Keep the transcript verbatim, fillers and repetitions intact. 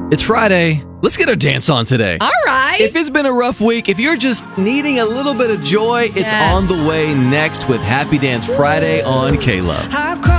It's Friday. Let's get our dance on today. All right. If it's been a rough week, if you're just needing a little bit of joy, it's Yes. on the way next with Happy Dance Friday on K-Love. I've